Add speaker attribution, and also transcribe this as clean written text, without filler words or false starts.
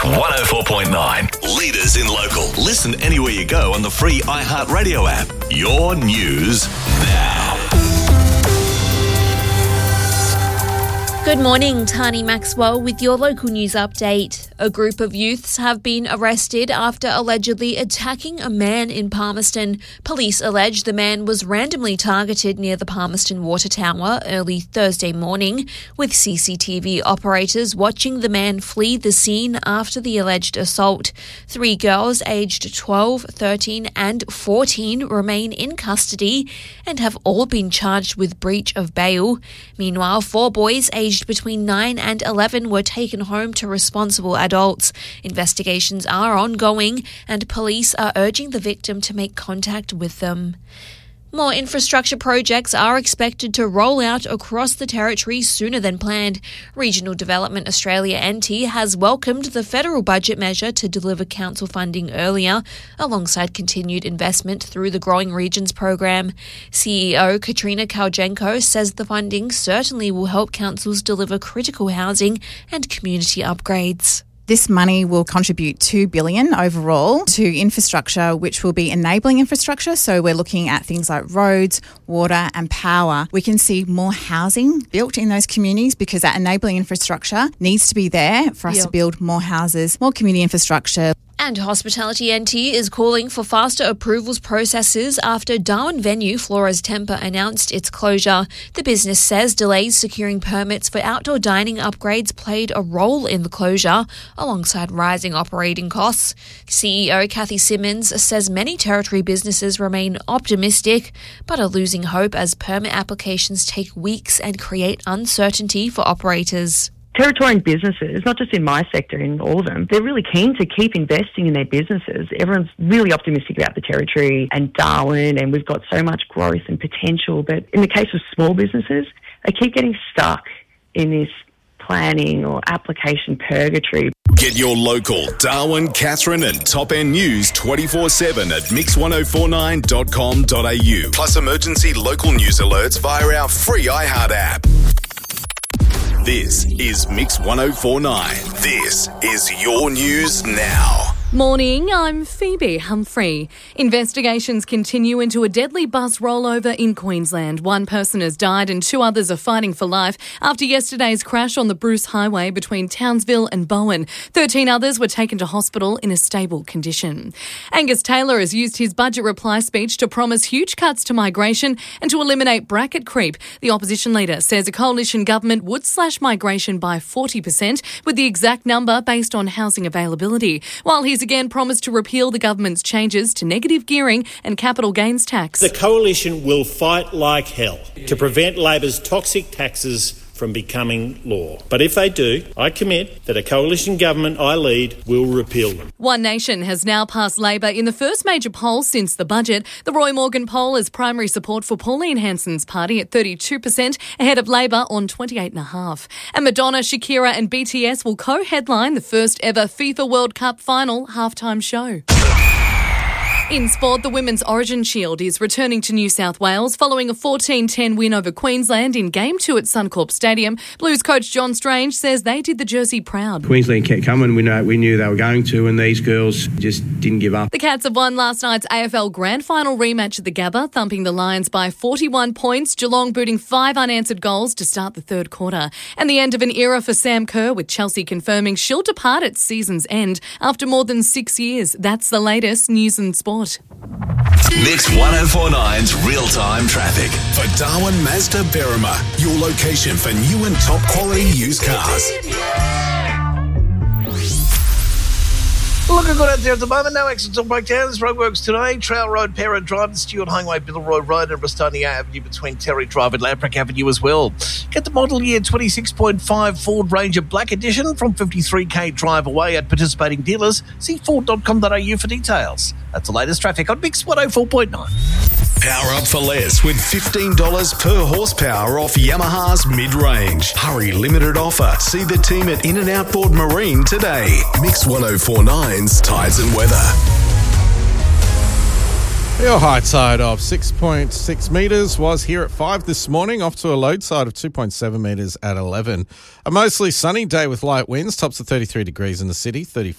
Speaker 1: 104.9. Leaders in local. Listen anywhere you go on the free iHeartRadio app. Your news now.
Speaker 2: Good morning, Tani Maxwell with your local news update. A group of youths have been arrested after allegedly attacking a man in Palmerston. Police allege the man was randomly targeted near the Palmerston Water Tower early Thursday morning, with CCTV operators watching the man flee the scene after the alleged assault. 3 girls aged 12, 13 and 14 remain in custody and have all been charged with breach of bail. Meanwhile, 4 boys aged between 9 and 11 were taken home to responsible adults. Investigations are ongoing and police are urging the victim to make contact with them. More infrastructure projects are expected to roll out across the territory sooner than planned. Regional Development Australia NT has welcomed the federal budget measure to deliver council funding earlier, alongside continued investment through the Growing Regions program. CEO Katrina Kaljenko says the funding certainly will help councils deliver critical housing and community upgrades.
Speaker 3: This money will contribute $2 billion overall to infrastructure, which will be enabling infrastructure. So we're looking at things like roads, water and power. We can see more housing built in those communities because that enabling infrastructure needs to be there for us to build more houses, more community infrastructure.
Speaker 2: And Hospitality NT is calling for faster approvals processes after Darwin venue Flora's Temper announced its closure. The business says delays securing permits for outdoor dining upgrades played a role in the closure, alongside rising operating costs. CEO Kathy Simmons says many territory businesses remain optimistic, but are losing hope as permit applications take weeks and create uncertainty for operators.
Speaker 4: Territorian businesses, not just in my sector, in all of them, they're really keen to keep investing in their businesses. Everyone's really optimistic about the territory and Darwin, and we've got so much growth and potential. But in the case of small businesses, they keep getting stuck in this planning or application purgatory.
Speaker 1: Get your local Darwin, Katherine and Top End news 24/7 at mix1049.com.au. Plus emergency local news alerts via our free iHeart app. This is Mix 1049. This is your news now.
Speaker 5: Morning, I'm Phoebe Humphrey. Investigations continue into a deadly bus rollover in Queensland. 1 person has died and 2 others are fighting for life after yesterday's crash on the Bruce Highway between Townsville and Bowen. 13 others were taken to hospital in a stable condition. Angus Taylor has used his budget reply speech to promise huge cuts to migration and to eliminate bracket creep. The opposition leader says a coalition government would slash migration by 40%, with the exact number based on housing availability, while he's again promised to repeal the government's changes to negative gearing and capital gains tax.
Speaker 6: The Coalition will fight like hell to prevent Labor's toxic taxes from becoming law. But if they do, I commit that a coalition government I lead will repeal them.
Speaker 5: One Nation has now passed Labor in the first major poll since the budget. The Roy Morgan poll has primary support for Pauline Hanson's party at 32%, ahead of Labor on 28.5%. And Madonna, Shakira and BTS will co-headline the first ever FIFA World Cup final halftime show. In sport, the Women's Origin Shield is returning to New South Wales following a 14-10 win over Queensland in Game 2 at Suncorp Stadium. Blues coach John Strange says they did the Jersey proud.
Speaker 7: Queensland kept coming. We knew they were going to, and these girls just didn't give up.
Speaker 5: The Cats have won last night's AFL Grand Final rematch at the Gabba, thumping the Lions by 41 points, Geelong booting 5 unanswered goals to start the third quarter. And the end of an era for Sam Kerr, with Chelsea confirming she'll depart at season's end after more than 6 years. That's the latest news and sport.
Speaker 1: Mix 1049's real-time traffic for Darwin Mazda Berrima, your location for new and top quality used cars.
Speaker 8: Looking good out there at the moment. No accidents or breakdowns. Roadworks today. Trail Road, Parrot Drive, and Stewart Highway, Biddle Road, and Restania Avenue between Terry Drive and Lampreck Avenue as well. Get the model year 26.5 Ford Ranger Black Edition from 53k drive away at participating dealers. See Ford.com.au for details. That's the latest traffic on Mix 104.9.
Speaker 1: Power up for less with $15 per horsepower off Yamaha's mid-range. Hurry, limited offer. See the team at In and Outboard Marine today. Mix 1049's Tides and Weather.
Speaker 9: Your high tide of 6.6 metres was here at 5 this morning, off to a low tide of 2.7 metres at 11. A mostly sunny day with light winds, tops of 33 degrees in the city, 34